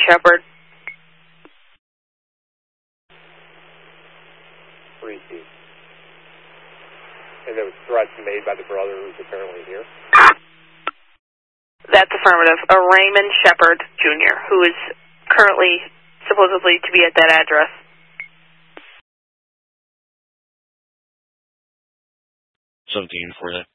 Shepard. 3T. And there was threats made by the brother who's apparently here? That's affirmative. A Raymond Shepard, Jr., who is currently supposedly to be at that address. Something for that.